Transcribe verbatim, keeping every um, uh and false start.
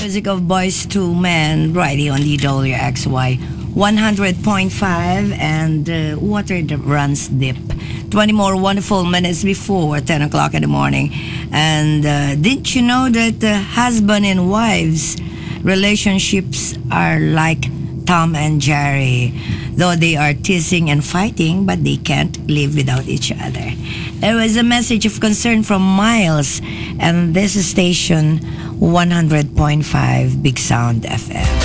Music of Boys to Men, right here on the W X Y one hundred point five, and uh, water that runs deep. twenty more wonderful minutes before ten o'clock in the morning. And uh, didn't you know that uh, husband and wives relationships are like Tom and Jerry? Though they are teasing and fighting, but they can't live without each other. It was a message of concern from Miles, and this is station one hundred point five Big Sound F M.